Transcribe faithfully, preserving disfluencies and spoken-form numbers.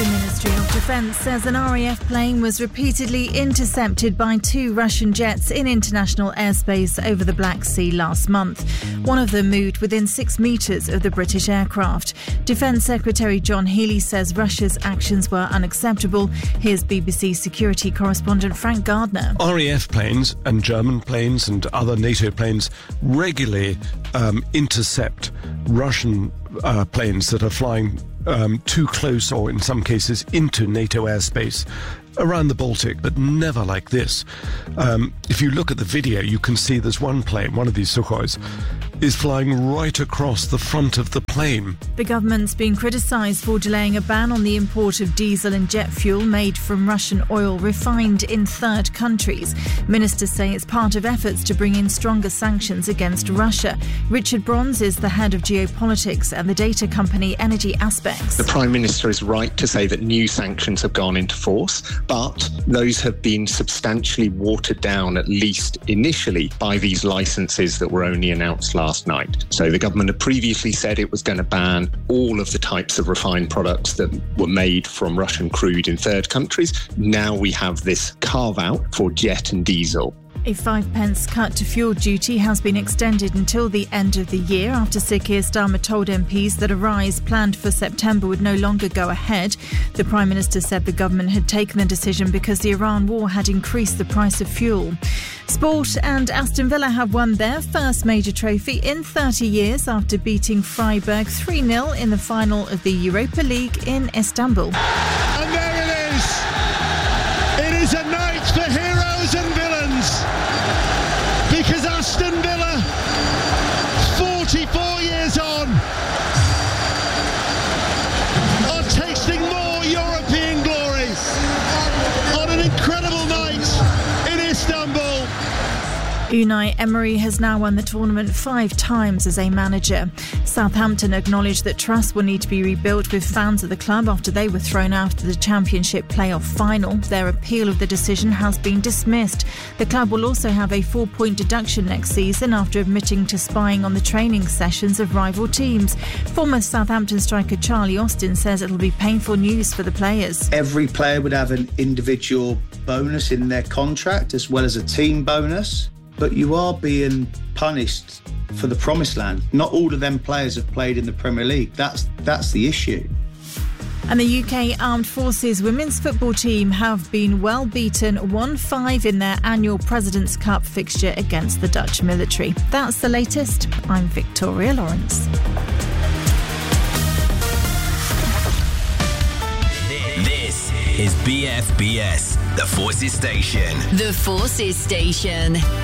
The Ministry of Defence says an R A F plane was repeatedly intercepted by two Russian jets in international airspace over the Black Sea last month. One of them moved within six metres of the British aircraft. Defence Secretary John Healey says Russia's actions were unacceptable. Here's B B C security correspondent Frank Gardner. R A F planes and German planes and other NATO planes regularly um, intercept Russian uh, planes that are flying um, too close, or in some cases into NATO airspace around the Baltic, but never like this. Um, if you look at the video, you can see there's one plane, one of these Sukhois, is flying right across the front of the plane. The government's been criticised for delaying a ban on the import of diesel and jet fuel made from Russian oil refined in third countries. Ministers say it's part of efforts to bring in stronger sanctions against Russia. Richard Bronze is the head of geopolitics and the data company Energy Aspects. The Prime Minister is right to say that new sanctions have gone into force, but those have been substantially watered down, at least initially, by these licences that were only announced last night. So the government had previously said it was going to ban all of the types of refined products that were made from Russian crude in third countries. Now we have this carve-out for jet and diesel. A five pence cut to fuel duty has been extended until the end of the year after Sir Keir Starmer told M Ps that a rise planned for September would no longer go ahead. The Prime Minister said the government had taken the decision because the Iran war had increased the price of fuel. Sport, and Aston Villa have won their first major trophy in thirty years after beating Freiburg three nil in the final of the Europa League in Istanbul. And there it is! It is a night for heroes and villains, because Aston Villa, forty-four years on, are tasting more European glory on an incredible night in Istanbul. Unai Emery has now won the tournament five times as a manager. Southampton acknowledged that trust will need to be rebuilt with fans of the club after they were thrown out of the Championship playoff final. Their appeal of the decision has been dismissed. The club will also have a four-point deduction next season after admitting to spying on the training sessions of rival teams. Former Southampton striker Charlie Austin says it'll be painful news for the players. Every player would have an individual bonus in their contract as well as a team bonus. But you are being punished for the promised land. Not all of them players have played in the Premier League. That's that's the issue. And the U K Armed Forces women's football team have been well beaten one five in their annual President's Cup fixture against the Dutch military. That's the latest. I'm Victoria Lawrence. This is B F B S, the Forces Station. The Forces Station.